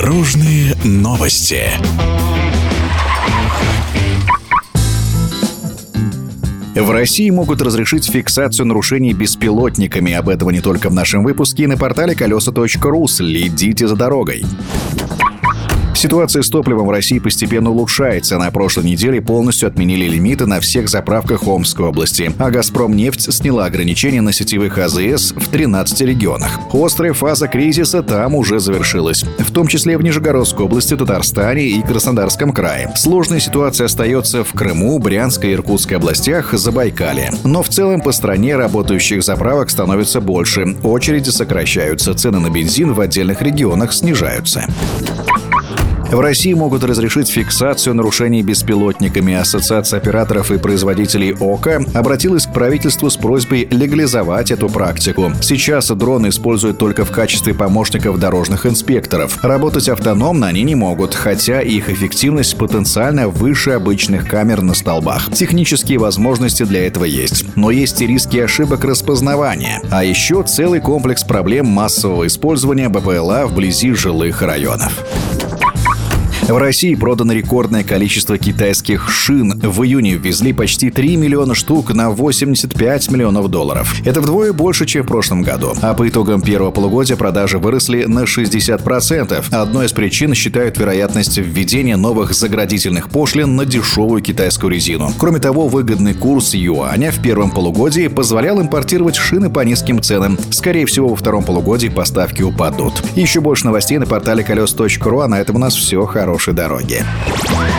Дорожные новости. В России могут разрешить фиксацию нарушений беспилотниками. Об этом не только в нашем выпуске и на портале колеса.ру. Следите за дорогой. Ситуация с топливом в России постепенно улучшается. На прошлой неделе полностью отменили лимиты на всех заправках Омской области. А «Газпромнефть» сняла ограничения на сетевых АЗС в 13 регионах. Острая фаза кризиса там уже завершилась. В том числе в Нижегородской области, Татарстане и Краснодарском крае. Сложная ситуация остается в Крыму, Брянской и Иркутской областях, Забайкалье. Но в целом по стране работающих заправок становится больше. Очереди сокращаются, цены на бензин в отдельных регионах снижаются. В России могут разрешить фиксацию нарушений беспилотниками. Ассоциация операторов и производителей ОКА обратилась к правительству с просьбой легализовать эту практику. Сейчас дроны используют только в качестве помощников дорожных инспекторов. Работать автономно они не могут, хотя их эффективность потенциально выше обычных камер на столбах. Технические возможности для этого есть. Но есть и риски ошибок распознавания. А еще целый комплекс проблем массового использования БПЛА вблизи жилых районов. В России продано рекордное количество китайских шин. В июне ввезли почти 3 миллиона штук на 85 миллионов долларов. Это вдвое больше, чем в прошлом году. А по итогам первого полугодия продажи выросли на 60%. Одной из причин считают вероятность введения новых заградительных пошлин на дешевую китайскую резину. Кроме того, выгодный курс юаня в первом полугодии позволял импортировать шины по низким ценам. Скорее всего, во втором полугодии поставки упадут. Еще больше новостей на портале колес.ру, а на этом у нас все. Хорошей дороги.